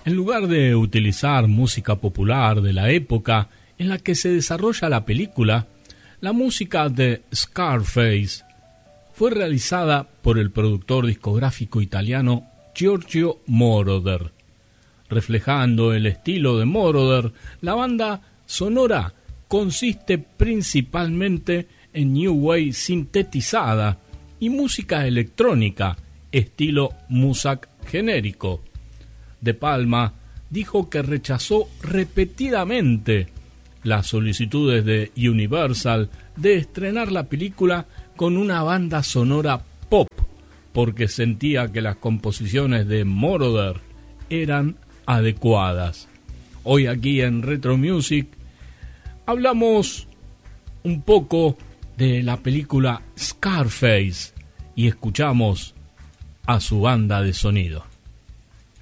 En lugar de utilizar música popular de la época en la que se desarrolla la película, la música de Scarface fue realizada por el productor discográfico italiano Giorgio Moroder. Reflejando el estilo de Moroder, la banda sonora consiste principalmente en new wave sintetizada y música electrónica, estilo Muzak genérico. De Palma dijo que rechazó repetidamente las solicitudes de Universal de estrenar la película con una banda sonora pop, porque sentía que las composiciones de Moroder eran adecuadas. Hoy aquí en Retro Music hablamos un poco de la película Scarface y escuchamos a su banda de sonido.